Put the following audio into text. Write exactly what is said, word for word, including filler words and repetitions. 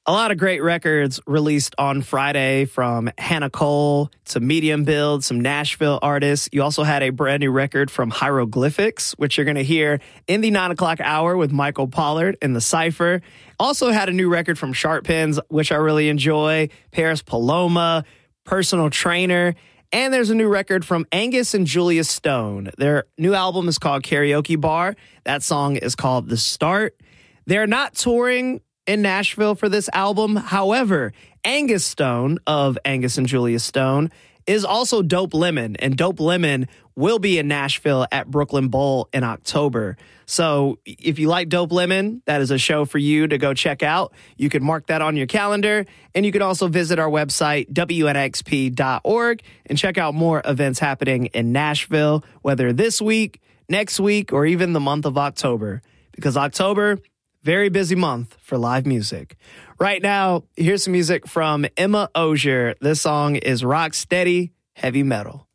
A lot of great records released on Friday, from Hannah Cole to Medium Build, some Nashville artists. You also had a brand new record from Hieroglyphics, which you're going to hear in the nine o'clock hour with Michael Pollard in the Cypher. Also had a new record from Sharp Pens, which I really enjoy, Paris Paloma, Personal Trainer. And there's a new record from Angus and Julia Stone. Their new album is called Karaoke Bar. That song is called The Start. They're not touring in Nashville for this album. However, Angus Stone of Angus and Julia Stone is also Dope Lemon, and Dope Lemon will be in Nashville at Brooklyn Bowl in October. So if you like Dope Lemon, that is a show for you to go check out. You can mark that on your calendar, and you can also visit our website, W N X P dot org, and check out more events happening in Nashville, whether this week, next week, or even the month of October. Because October, very busy month for live music. Right now, here's some music from Emma Osier. This song is Rock Steady Heavy Metal.